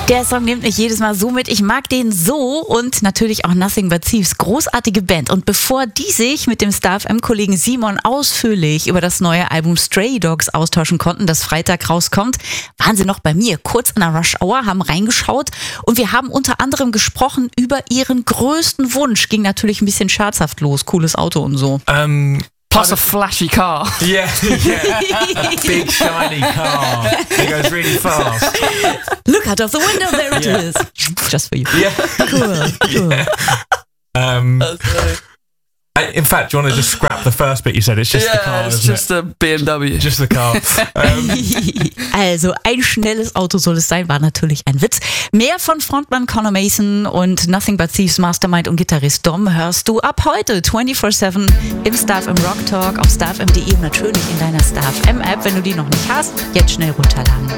Der Song nimmt mich jedes Mal so mit. Ich mag den so und natürlich auch Nothing But Thieves. Großartige Band. Und bevor die sich mit dem Star FM-Kollegen Simon ausführlich über das neue Album Stray Dogs austauschen konnten, das Freitag rauskommt, waren sie noch bei mir, kurz in der Rush Hour, haben reingeschaut und wir haben unter anderem gesprochen über ihren größten Wunsch. Ging natürlich ein bisschen scherzhaft los. Cooles Auto und so. Plus a flashy car. Yeah. A big shiny car that goes really fast. Look out of the window, there it is. Just for you. Yeah. Cool. In fact, do you want to just scrap the first bit you said? It's just the car, it's isn't just a BMW. Just the car. Also ein schnelles Auto soll es sein, war natürlich ein Witz. Mehr von Frontmann Conor Mason und Nothing But Thieves Mastermind und Gitarrist Dom hörst du ab heute 24/7 im Star FM Rock Talk auf starfm.de und natürlich in deiner Star FM App. Wenn du die noch nicht hast, jetzt schnell runterladen.